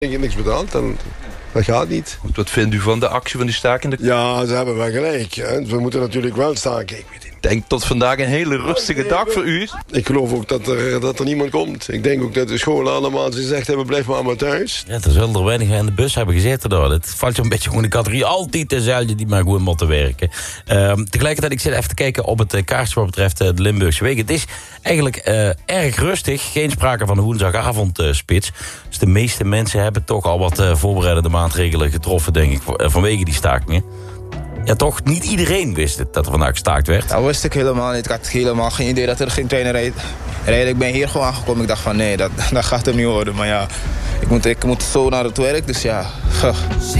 Je niks betaald, dan dat gaat niet. Wat vindt u van de actie van die stakende? Ja, ze hebben wel gelijk. Hè. We moeten natuurlijk wel staken. Ik denk dat vandaag een hele rustige dag voor u is. Ik geloof ook dat er niemand komt. Ik denk ook dat de scholen allemaal gezegd hebben, blijf maar thuis. Ja, er zullen er weinig in de bus hebben gezeten daar. Het valt zo'n beetje gewoon de categorie altijd dezelfde die maar gewoon moeten werken. Tegelijkertijd, ik zit even te kijken op het kaartje wat betreft de Limburgse week. Het is eigenlijk erg rustig. Geen sprake van een woensdagavondspits. Dus de meeste mensen hebben toch al wat voorbereidende maatregelen getroffen, denk ik, vanwege die stakingen. Ja, toch, niet iedereen wist het, dat er vandaag gestaakt werd. Dat wist ik helemaal niet. Ik had helemaal geen idee dat er geen treinen rijden. Ik ben hier gewoon aangekomen. Ik dacht van nee, dat gaat hem niet worden. Maar ja, ik moet zo naar het werk, dus ja.